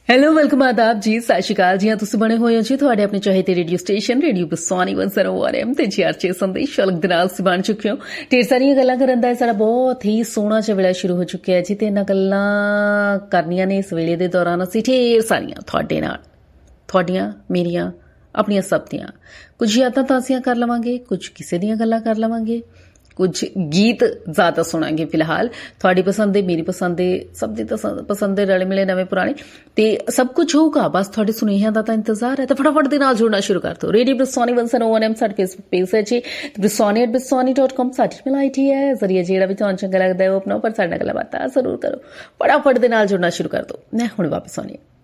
Hello welcome ਆਦਾਬ ਜੀ, ਸਤਿ ਸ਼੍ਰੀ ਅਕਾਲ ਜੀ। ਤੁਸੀਂ ਬਣੇ ਹੋਏ ਹੋ ਜੀ ਤੁਹਾਡੇ ਆਪਣੇ ਚਾਹੀਦੇ ਰੇਡੀਓ ਸਟੇਸ਼ਨ ਰੇਡੀਓ ਬਸਵਾਨੀ 101 FM ਤੇ GRJ ਸੰਦੇਸ਼ ਅਲਗ ਦੇ ਨਾਲ ਤੁਸੀਂ ਬਣ ਚੁੱਕੇ ਹੋ। ਢੇਰ ਸਾਰੀਆਂ ਗੱਲਾਂ ਕਰਨ ਦਾ ਸਾਡਾ ਬਹੁਤ ਹੀ ਸੋਹਣਾ ਜਿਹਾ ਵੇਲਾ ਸ਼ੁਰੂ ਹੋ ਚੁੱਕਿਆ ਜੀ ਤੇ ਇਹਨਾਂ ਗੱਲਾਂ ਕਰਨੀਆਂ ਨੇ ਇਸ ਵੇਲੇ ਦੇ ਦੌਰਾਨ ਅਸੀਂ ਢੇਰ ਸਾਰੀਆਂ ਤੁਹਾਡੇ ਨਾਲ, ਤੁਹਾਡੀਆਂ ਮੇਰੀਆਂ ਆਪਣੀਆਂ ਸਭ ਦੀਆਂ ਕੁਝ ਯਾਦਾਂ ਤਾਜ਼ੀਆਂ ਕਰ ਲਵਾਂਗੇ, ਕੁਝ ਕਿਸੇ ਦੀਆਂ ਗੱਲਾਂ ਕਰ ਲਵਾਂਗੇ, ਕੁਝ ਗੀਤ ਜ਼ਿਆਦਾ ਸੁਣਾਂਗੇ। ਫਿਲਹਾਲ ਤੁਹਾਡੀ ਪਸੰਦ ਦੇ, ਮੇਰੀ ਪਸੰਦ ਦੇ, ਸਭ ਦੀ ਪਸੰਦ ਦੇ, ਰਲੇ ਮਿਲੇ ਨਵੇਂ ਪੁਰਾਣੇ ਤੇ ਸਭ ਕੁਝ ਹੋਊਗਾ। ਬਸ ਤੁਹਾਡੇ ਸੁਨੇਹਿਆਂ ਦਾ ਤਾਂ ਇੰਤਜ਼ਾਰ ਹੈ ਤੇ ਫਟਾਫਟ ਦੇ ਨਾਲ ਜੁੜਨਾ ਸ਼ੁਰੂ ਕਰ ਦਿਓ। ਰੇਡੀਓ ਬਸਵਾਨੀ 101 FM ਸਾਡੇ ਫੇਸਬੁੱਕ ਪੇਜ ਹੈ ਜੀ, bswani@bswani.com ਸਾਡੀ ਈਮੇਲ ਆਈਡੀ ਹੈ। ਜ਼ਰੀਏ ਜਿਹੜਾ ਵੀ ਤੁਹਾਨੂੰ ਚੰਗਾ ਲੱਗਦਾ ਹੈ ਉਹ ਆਪਣਾ, ਪਰ ਸਾਡੇ ਨਾਲ ਗੱਲਾਂ ਬਾਤਾਂ ਜ਼ਰੂਰ ਕਰੋ। ਫਟਾਫਟ ਦੇ ਨਾਲ ਜੁੜਨਾ ਸ਼ੁਰੂ ਕਰ ਦਿਓ। ਮੈਂ ਹੁਣ ਵਾਪਸ ਆਉਂਦੀ ਹਾਂ।